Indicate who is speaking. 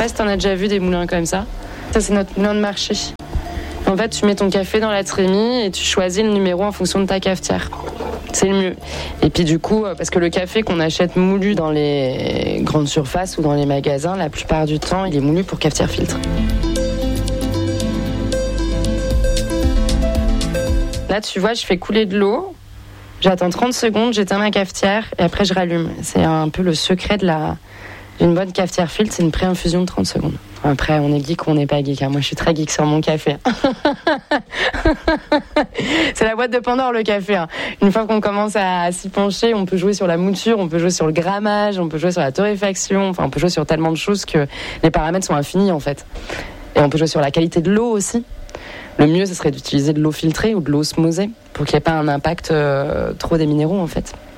Speaker 1: pas si t'en as déjà vu des moulins comme ça. Ça, c'est notre moulin de marché. En fait, tu mets ton café dans la trémie et tu choisis le numéro en fonction de ta cafetière. C'est le mieux. Et puis du coup, parce que le café qu'on achète moulu dans les grandes surfaces ou dans les magasins, la plupart du temps, il est moulu pour cafetière filtre. Là, tu vois, je fais couler de l'eau. J'attends 30 secondes, j'éteins ma cafetière et après je rallume. C'est un peu le secret d'une bonne cafetière filtre, c'est une pré-infusion de 30 secondes. Après, on est geek ou on n'est pas geek. Moi, je suis très geek sur mon café. C'est la boîte de Pandore, le café. Une fois qu'on commence à s'y pencher, on peut jouer sur la mouture, on peut jouer sur le grammage, on peut jouer sur la torréfaction. Enfin, on peut jouer sur tellement de choses que les paramètres sont infinis, en fait. Et on peut jouer sur la qualité de l'eau aussi. Le mieux, ce serait d'utiliser de l'eau filtrée ou de l'eau osmosée pour qu'il n'y ait pas un impact trop des minéraux, en fait.